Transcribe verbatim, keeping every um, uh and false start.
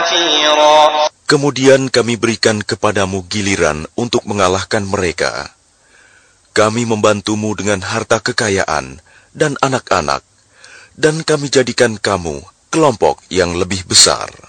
كثيرا. Kemudian kami berikan kepadamu giliran untuk mengalahkan mereka. Kami membantumu dengan harta kekayaan dan anak-anak, dan kami jadikan kamu kelompok yang lebih besar.